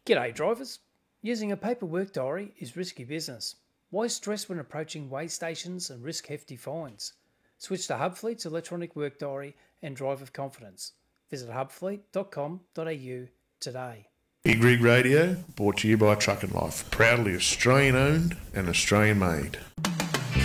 G'day drivers. Using a paper work diary is risky business. Why stress when approaching weigh stations and risk hefty fines? Switch to Hubfleet's electronic work diary and drive with confidence. Visit hubfleet.com.au today. Big Rig Radio, brought to you by Truck and Life. Proudly Australian owned and Australian made.